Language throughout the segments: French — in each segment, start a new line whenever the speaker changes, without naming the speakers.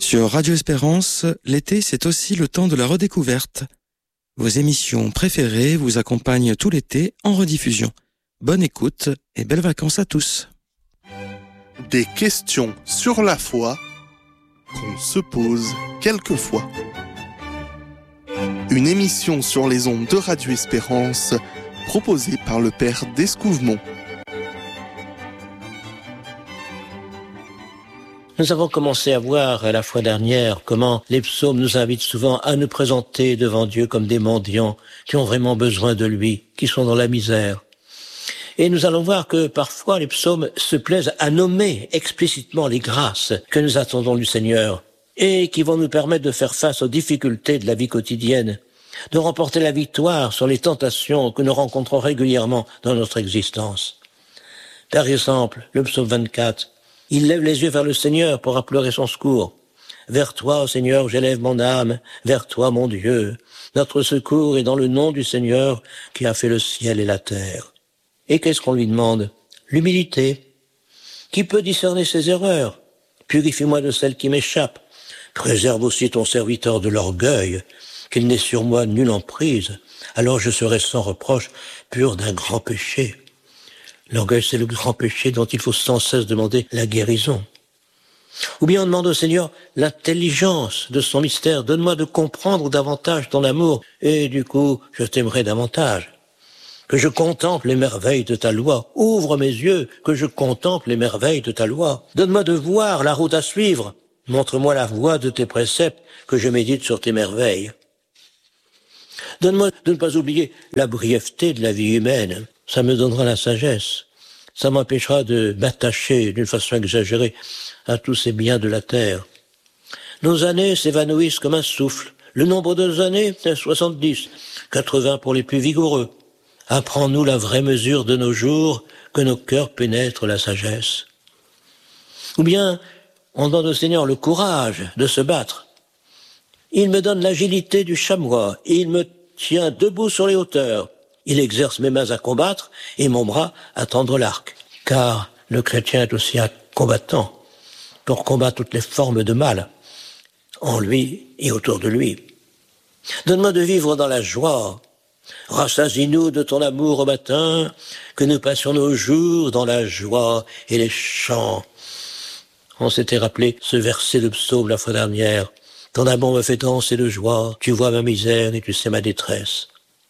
Sur Radio Espérance, l'été, c'est aussi le temps de la redécouverte. Vos émissions préférées vous accompagnent tout l'été en rediffusion. Bonne écoute et belles vacances à tous.
Des questions sur la foi qu'on se pose quelquefois. Une émission sur les ondes de Radio Espérance proposée par le Père d'Escouvemont.
Nous avons commencé à voir la fois dernière comment les psaumes nous invitent souvent à nous présenter devant Dieu comme des mendiants qui ont vraiment besoin de lui, qui sont dans la misère. Et nous allons voir que parfois les psaumes se plaisent à nommer explicitement les grâces que nous attendons du Seigneur et qui vont nous permettre de faire face aux difficultés de la vie quotidienne, de remporter la victoire sur les tentations que nous rencontrons régulièrement dans notre existence. Par exemple, le psaume 24. Il lève les yeux vers le Seigneur pour implorer son secours. Vers toi, Seigneur, j'élève mon âme, vers toi, mon Dieu. Notre secours est dans le nom du Seigneur qui a fait le ciel et la terre. Et qu'est-ce qu'on lui demande? L'humilité. Qui peut discerner ses erreurs? Purifie-moi de celles qui m'échappent. Préserve aussi ton serviteur de l'orgueil, qu'il n'ait sur moi nulle emprise. Alors je serai sans reproche, pur d'un grand péché. L'orgueil, c'est le grand péché dont il faut sans cesse demander la guérison. Ou bien on demande au Seigneur l'intelligence de son mystère. Donne-moi de comprendre davantage ton amour, et du coup, je t'aimerai davantage. Que je contemple les merveilles de ta loi. Ouvre mes yeux, que je contemple les merveilles de ta loi. Donne-moi de voir la route à suivre. Montre-moi la voie de tes préceptes, que je médite sur tes merveilles. Donne-moi de ne pas oublier la brièveté de la vie humaine. Ça me donnera la sagesse. Ça m'empêchera de m'attacher d'une façon exagérée à tous ces biens de la terre. Nos années s'évanouissent comme un souffle. Le nombre de nos années est 70, 80 pour les plus vigoureux. Apprends-nous la vraie mesure de nos jours, que nos cœurs pénètrent la sagesse. Ou bien, on donne au Seigneur le courage de se battre. Il me donne l'agilité du chamois, il me tient debout sur les hauteurs. Il exerce mes mains à combattre et mon bras à tendre l'arc. Car le chrétien est aussi un combattant pour combattre toutes les formes de mal en lui et autour de lui. Donne-moi de vivre dans la joie. Rassasie-nous de ton amour au matin, que nous passions nos jours dans la joie et les chants. On s'était rappelé ce verset de psaume la fois dernière. Ton amour me fait danser de joie, tu vois ma misère et tu sais ma détresse.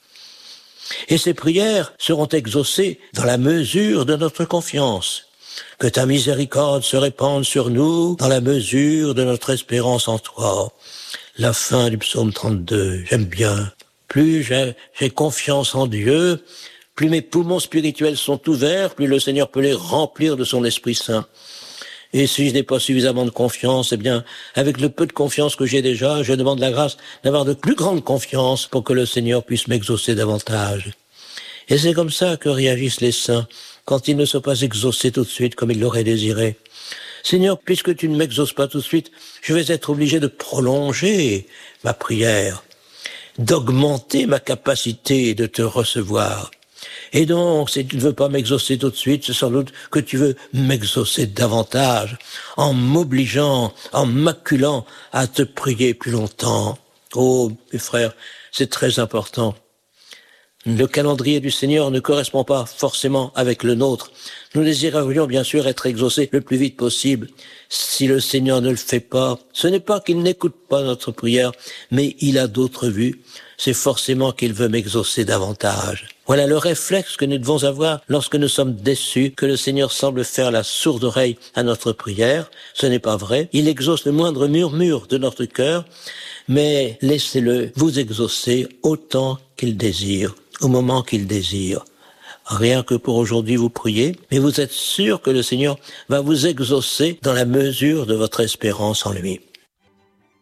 Et ces prières seront exaucées dans la mesure de notre confiance. Que ta miséricorde se répande sur nous dans la mesure de notre espérance en toi. La fin du psaume 32, j'aime bien. Plus j'ai confiance en Dieu, plus mes poumons spirituels sont ouverts, plus le Seigneur peut les remplir de son Esprit Saint. Et si je n'ai pas suffisamment de confiance, eh bien, avec le peu de confiance que j'ai déjà, je demande la grâce d'avoir de plus grande confiance pour que le Seigneur puisse m'exaucer davantage. Et c'est comme ça que réagissent les saints quand ils ne sont pas exaucés tout de suite comme ils l'auraient désiré. Seigneur, puisque tu ne m'exauces pas tout de suite, je vais être obligé de prolonger ma prière, d'augmenter ma capacité de te recevoir. Et donc, si tu ne veux pas m'exaucer tout de suite, c'est sans doute que tu veux m'exaucer davantage, en m'obligeant, en m'acculant à te prier plus longtemps. Oh, mes frères, c'est très important. Le calendrier du Seigneur ne correspond pas forcément avec le nôtre. Nous désirerions bien sûr être exaucés le plus vite possible. Si le Seigneur ne le fait pas, ce n'est pas qu'il n'écoute pas notre prière, mais il a d'autres vues. C'est forcément qu'il veut m'exaucer davantage. Voilà le réflexe que nous devons avoir lorsque nous sommes déçus que le Seigneur semble faire la sourde oreille à notre prière. Ce n'est pas vrai. Il exauce le moindre murmure de notre cœur, mais laissez-le vous exaucer autant qu'il désire, au moment qu'il désire. Rien que pour aujourd'hui vous priez, mais vous êtes sûr que le Seigneur va vous exaucer dans la mesure de votre espérance en lui.